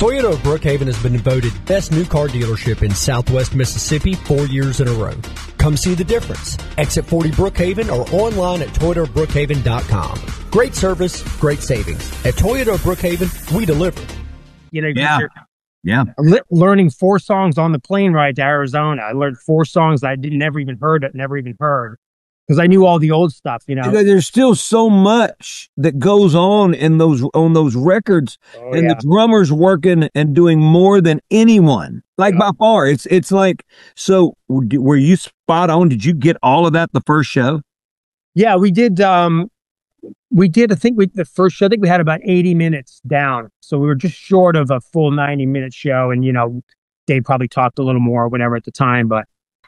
Toyota of Brookhaven has been voted best new car dealership in Southwest Mississippi 4 years in a row. Come see the difference. Exit 40 Brookhaven or online at ToyotaBrookhaven.com. Great service, great savings. At Toyota of Brookhaven, we deliver. Yeah. Learning 4 songs on the plane ride to Arizona. I learned 4 songs that I never even heard because I knew all the old stuff, There's still so much that goes on in those records, and the drummer's working and doing more than anyone, by far. It's like, so were you spot on? Did you get all of that the first show? Yeah, we did. The first show, I think we had about 80 minutes down. So we were just short of a full 90-minute show. And, Dave probably talked a little more or whatever at the time. But,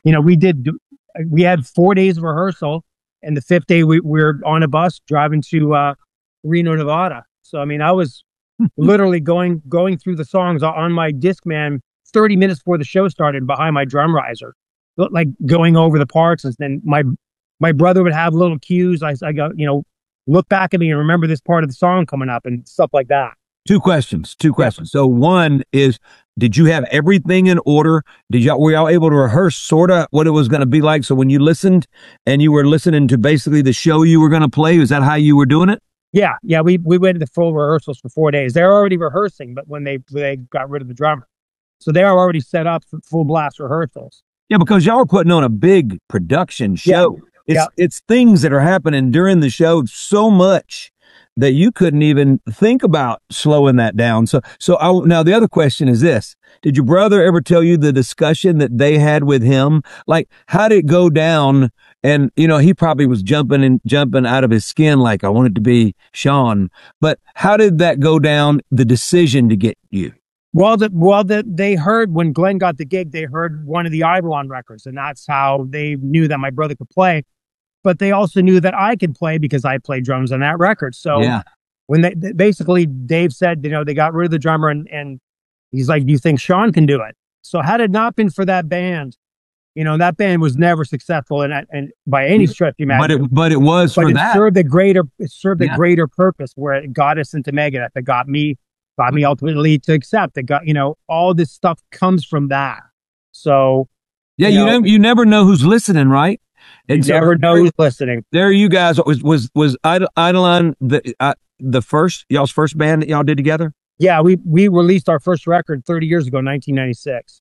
we had 4 days of rehearsal. And the 5th day, we were on a bus driving to Reno, Nevada. So, I was literally going through the songs on my Discman 30 minutes before the show started behind my drum riser, like going over the parts. And then my brother would have little cues. I go, look back at me and remember this part of the song coming up and stuff like that. Two questions. So one is, did you have everything in order? Were y'all able to rehearse sort of what it was going to be like? So when you listened and you were listening to basically the show you were going to play, is that how you were doing it? Yeah. We went to the full rehearsals for 4 days. They were already rehearsing, but when they got rid of the drummer. So they are already set up for full blast rehearsals. Yeah, because y'all were putting on a big production show. Yeah. It's things that are happening during the show so much that you couldn't even think about slowing that down. Now the other question is this: did your brother ever tell you the discussion that they had with him? Like, how did it go down? And he probably was jumping out of his skin, like, I want it to be Sean. But how did that go down? The decision to get you. Well, they heard when Glenn got the gig, they heard one of the Ivalon records, and that's how they knew that my brother could play. But they also knew that I could play because I played drums on that record. So when basically Dave said, they got rid of the drummer and he's like, do you think Sean can do it? So had it not been for that band, that band was never successful and by any stretch of imagination. But it was for that. It served a greater purpose where it got us into Megadeth. It got me ultimately to accept. It got, all this stuff comes from that. So yeah, you never know who's listening, right? And you never know who's listening. There you guys was Eidolon the first, y'all's first band that y'all did together? Yeah, we released our first record 30 years ago, 1996.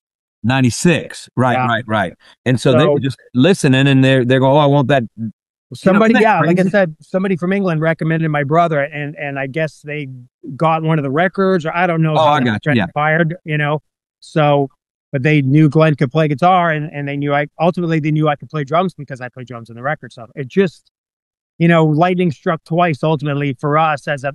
96, right. And so they were just listening, and they're going, oh, I want that. Somebody, like I said, somebody from England recommended my brother, and I guess they got one of the records, or I don't know. I got you. Fired, So, but they knew Glenn could play guitar, and they knew I could play drums because I played drums in the record. So it just, lightning struck twice ultimately for us as a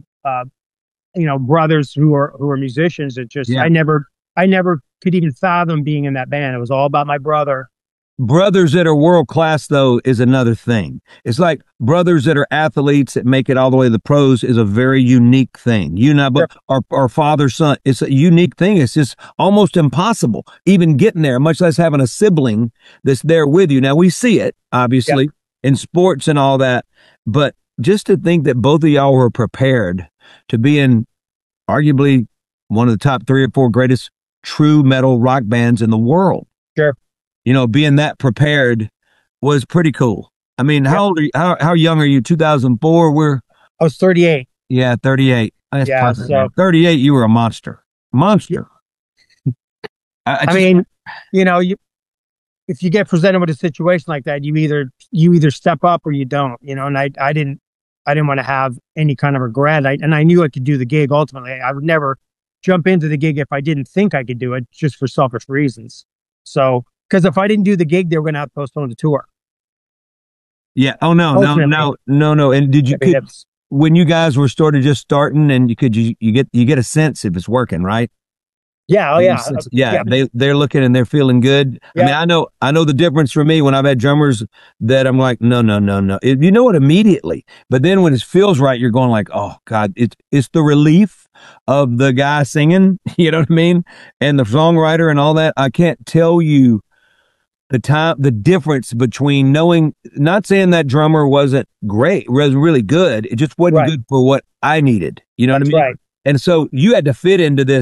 brothers who are musicians. It just, I never could even fathom being in that band. It was all about my brother. Brothers that are world class, though, is another thing. It's like brothers that are athletes that make it all the way to the pros is a very unique thing. But our father, son, it's a unique thing. It's just almost impossible even getting there, much less having a sibling that's there with you. Now, we see it, obviously, in sports and all that. But just to think that both of y'all were prepared to be in arguably one of the top 3 or 4 greatest true metal rock bands in the world. Sure. Being that prepared was pretty cool. I mean, how old are you? How young are you? 2004? I was 38. Yeah, 38. That's perfect. So, 38, you were a monster. Monster. I mean, if you get presented with a situation like that, you either step up or you don't, and I didn't want to have any kind of regret. And I knew I could do the gig ultimately. I would never jump into the gig if I didn't think I could do it, just for selfish reasons. So, because if I didn't do the gig, they were going to have to postpone the tour. Yeah. Oh, no. And did you, when you guys were just starting, and you get a sense if it's working, right? Yeah. Oh, yeah. Yeah. They're looking and they're feeling good. Yeah. I mean, I know the difference for me when I've had drummers that I'm like, no. You know it immediately. But then when it feels right, you're going like, oh God, it's the relief of the guy singing, you know what I mean? And the songwriter and all that. I can't tell you the difference between knowing, not saying that drummer wasn't great, wasn't really good. It just wasn't good for what I needed. You know what I mean? Right. And so you had to fit into this